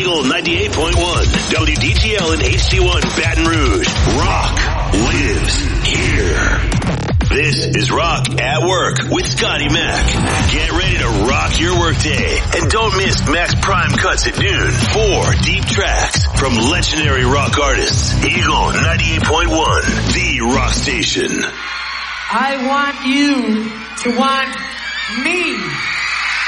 Eagle 98.1, WDTL and HD1 Baton Rouge. Rock lives here. This is Rock at Work with Scotty Mac. Get ready to rock your workday. And don't miss Mac's Prime Cuts at noon. 4 deep tracks from legendary rock artists. Eagle 98.1, the rock station. I want you to want me.